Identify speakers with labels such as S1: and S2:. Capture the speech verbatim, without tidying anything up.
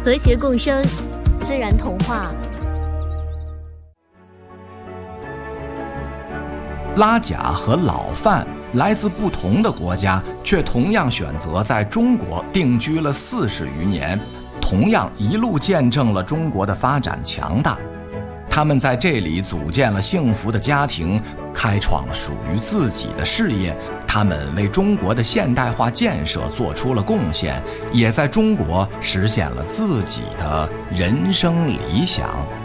S1: 和谐共生，自然童话。
S2: 拉贾和老范来自不同的国家，却同样选择在中国定居了四十余年，同样一路见证了中国的发展强大。他们在这里组建了幸福的家庭，开创了属于自己的事业。他们为中国的现代化建设做出了贡献，也在中国实现了自己的人生理想。